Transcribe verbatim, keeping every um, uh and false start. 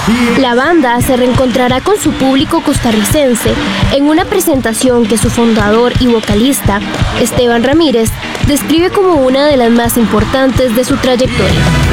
La banda se reencontrará con su público costarricense en una presentación que su fundador y vocalista, Esteban Ramírez, describe como una de las más importantes de su trayectoria.